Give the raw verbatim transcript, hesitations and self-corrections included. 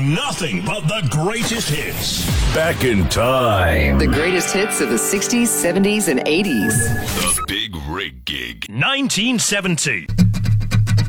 playing nothing but the greatest hits. Back in time. The greatest hits of the sixties, seventies, and eighties. The Big Rig Gig. nineteen seventy.